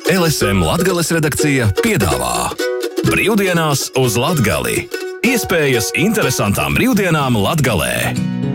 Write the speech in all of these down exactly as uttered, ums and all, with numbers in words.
L S M Latgales redakcija piedāvā Brīvdienās uz Latgali. Iespējas interesantām brīvdienām Latgalē.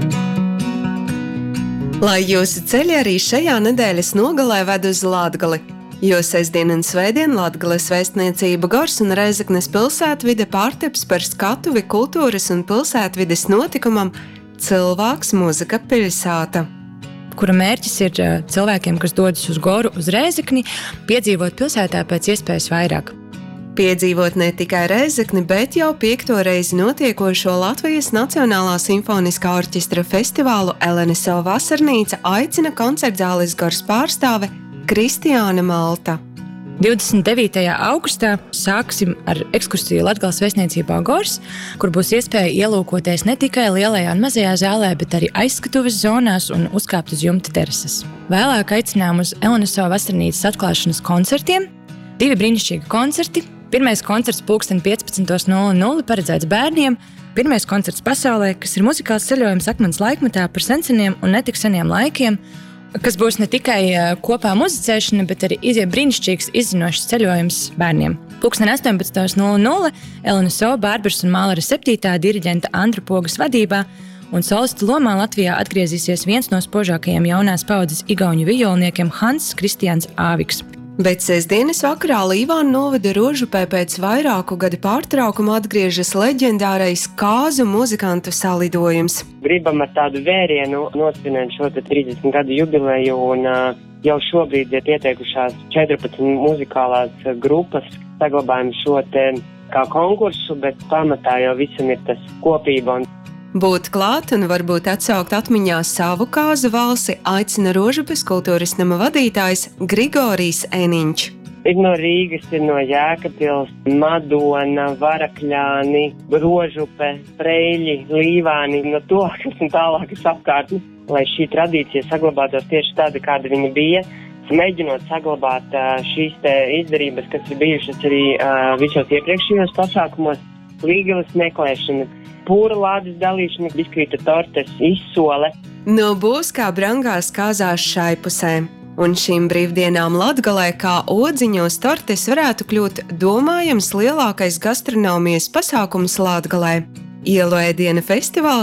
Lai jūsu ceļi arī šajā nedēļas nogalē ved uz Latgali, jo sestdien un svētdien Latgales vēstniecība Gors un Rēzeknes pilsētvide pārteps par skatuvi kultūras un pilsētvides notikumam Cilvēks mūzika pilsēta, kura mērķis ir cilvēkiem, kas dodas uz Goru, uz Rēzekni, piedzīvot pilsētā pēc iespējas vairāk. Piedzīvot ne tikai Rēzekni, bet jau piekto reizi notiekošo Latvijas Nacionālā simfoniskā orķestra festivālu L N S O Vasarnīca aicina koncertzāles Gors pārstāve Kristiāne Malta. divdesmit devītajā augustā sāksim ar ekskursiju Latgales vēstniecībā Gors, kur būs iespēja ielūkoties ne tikai lielajā un mazajā zālē, bet arī aizskatuves zonās un uzkāpt uz jumta terases. Vēlāk aicinām uz L N S O Vasarnīcas atklāšanas koncertiem. Divi brīnišķīgi koncerti. Pirmais koncerts pulksten piecpadsmit nulle nulle paredzēts bērniem. Pirmais koncerts pasaulē, kas ir muzikāls ceļojums akmens laikmetā par senseniem un netik seniem laikiem, kas būs ne tikai kopā muzicēšana, bet arī iziet brīnišķīgs izzinošs ceļojums bērniem. Pulksten astoņpadsmit nulle nulle L N S O Bārbers un Mālara septītā diriģenta Andra Pogas vadībā un solistu lomā Latvijā atgriezīsies viens no spožākajiem jaunās paudzes igauņu vijolniekiem Hanss Kristians Āviks. Bet sestdienas vakarā Līvānu novada Rožupē pēc vairāku gadu pārtraukuma atgriežas leģendārais kāzu muzikantu salidojums. Gribam ar tādu vērienu nosvinēt šo trīsdesmit gadu jubileju un uh, jau šobrīd ir pieteikušās četrpadsmit muzikālās grupas. Saglabājam šo te kā konkursu, bet pamatā jau visam ir tas kopība. Būt klāt un varbūt atsaukt atmiņā savu kāzu valsi aicina Rožupes kultūras nama vadītājs Grigorijs Eniņš. Ir no Rīgas, ir no Jēkabpils, Madona, Varakļāni, Rožupe, Preļi, Līvāni, no tuvākas un tālākas apkārtnes. Lai šī tradīcija saglabātos tieši tāda, kāda viņa bija, mēģinot saglabāt uh, šīs te izdarības, kas ir bijušas arī uh, visos iepriekšējos pasākumos, līgavas meklēšana, pūra lādes dalīšana, biskvīta tortes, izsole. Nu būs kā brangās kāzās šai pusē. Un šīm brīvdienām Latgalē kā odziņos tortes varētu kļūt domājams lielākais gastronomijas pasākums Latgalē. Ielu ēdiena festivāls